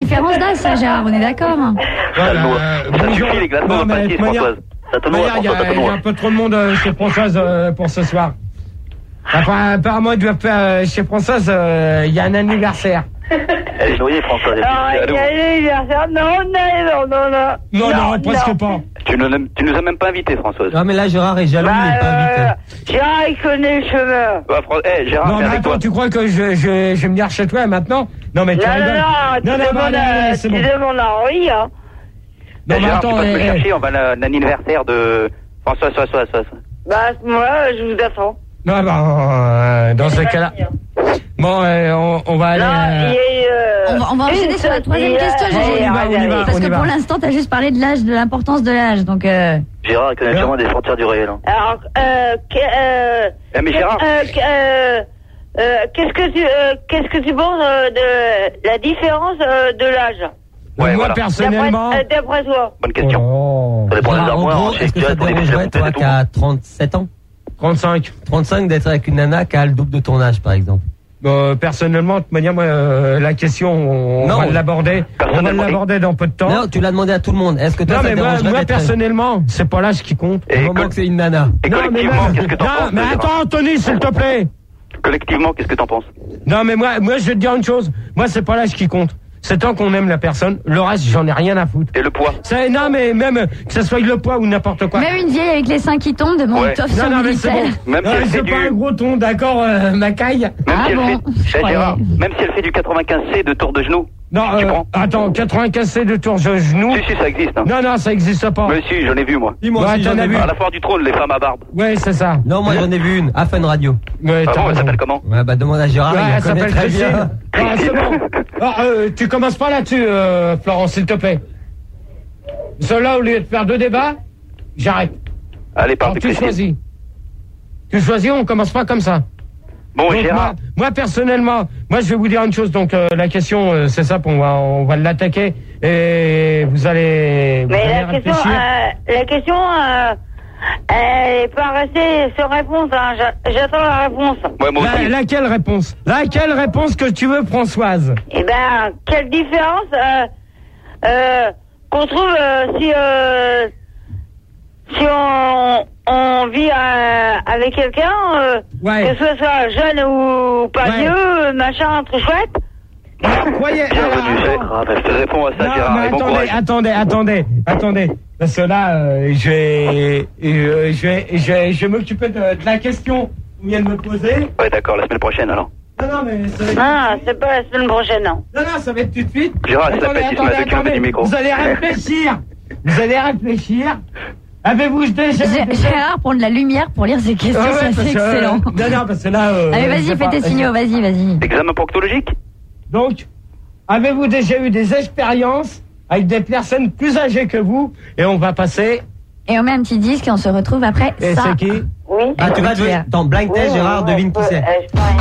différence d'âge, ça, Gérard, on est d'accord. Ça suffit les glaçons de pastis, Françoise. Ça te noie, il y a un peu trop de monde chez Françoise pour ce soir. Enfin, apparemment, il doit faire chez Françoise, il y a un anniversaire. Elle est noyée, Françoise. Il y a l'anniversaire. Non, presque pas. Tu nous as même pas invités, Françoise. Non, mais là, Gérard est jaloux, il n'est pas invité. Gérard, il connaît le chemin. Gérard, non, mais attends, tu crois que je vais venir chez toi maintenant? Non, mais tu rigoles. Tu demandes à Henri, hein. Non, mais Gérard, attends, tu vas me chercher, on va à l'anniversaire de Françoise. Bah, à ce moment-là, je vous attends. Non, dans ce cas-là. Bon, on va aller. On va enchaîner sur la troisième question, Gégé. Parce que pour l'instant, t'as juste parlé de l'âge, de l'importance de l'âge, donc. Gérard connaît clairement des frontières du réel. Hein. Alors, mais Gérard. Qu'est-ce que tu penses de la différence de l'âge? Ouais, moi, personnellement. D'après toi. Bonne question. Oh. Ça dépend des armoires. Est-ce que ça te dérangerait, toi, qu'à 37 ans 35. 35 d'être avec une nana qui a le double de ton âge, par exemple? Personnellement, de toute manière, moi, la question, on va l'aborder. On va l'aborder dans peu de temps. Non, tu l'as demandé à tout le monde. Est-ce que toi, ça te dérangerait moi, personnellement, c'est pas l'âge qui compte. Au moment que c'est une nana. Et collectivement, qu'est-ce que t'en penses? Mais attends, Anthony, s'il te plaît. Collectivement, qu'est-ce que t'en penses? Non, mais moi, je vais te dire une chose. Moi, c'est pas l'âge qui compte. C'est tant qu'on aime la personne. Le reste, j'en ai rien à foutre. Et le poids? Non, mais même que ce soit le poids ou n'importe quoi. Même une vieille avec les seins qui tombent demande une toffe sur mais c'est bon. Même si elle fait pas un gros ton, d'accord, ma caille. Gérard, même si elle fait du 95C de tour de genou. Non, attends, 95C de tour de genou. Si, ça existe. Hein. Non, ça existe pas. Mais si, j'en ai vu, moi. Moi aussi, j'en ai vu. À la foire du trône, les femmes à barbe. Ouais, c'est ça. Non, moi, j'en ai vu une, à Fun Radio. Ouais, elle s'appelle comment? Ouais, demande à Gérard, il la connaît très bien. C'est bon. Tu commences pas là-dessus, Florence, s'il te plaît. Cela, au lieu de faire 2 débats, j'arrête. Allez, parle. Tu choisis. On commence pas comme ça. Bon, donc, Gérard. Moi, personnellement, je vais vous dire une chose. Donc, la question, c'est ça, on va l'attaquer et vous allez. Mais la question, elle est pas restée sans réponse. Hein. J'attends la réponse. Ouais, moi aussi. Laquelle réponse? Laquelle réponse que tu veux, Françoise? Eh ben, quelle différence qu'on trouve si on vit avec quelqu'un, que ce soit jeune ou pas vieux, machin, trop chouette. Bienvenue, Gérard. Je te réponds à ça, Gérard. Mais bon courage. Attendez. Parce que là, je vais m'occuper de la question qu'on vient de me poser. Ouais, d'accord, la semaine prochaine, alors. Non, mais c'est pas la semaine prochaine, non. Non, ça va être tout de suite. Gérard, c'est la petite main de kilomètres du micro. Vous allez réfléchir. Avez-vous déjà... Gérard prend de la lumière pour lire ses questions, c'est excellent. Non, parce que là... Allez, vas-y, fais tes signaux, vas-y. Examen proctologique? Donc, avez-vous déjà eu des expériences avec des personnes plus âgées que vous? Et on va passer... Et on met un petit disque et on se retrouve après et ça. Et c'est qui? Oui. Tu vas jouer dans Blind Test, Gérard, devine qui c'est.